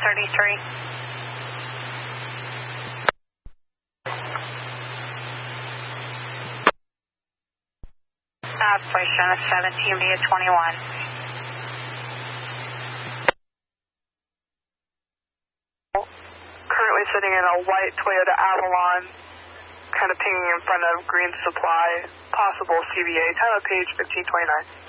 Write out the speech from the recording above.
33. Operation on 17 via 21. Currently sitting in a white Toyota Avalon, kind of pinging in front of Green Supply, possible CVA, time of page 1529.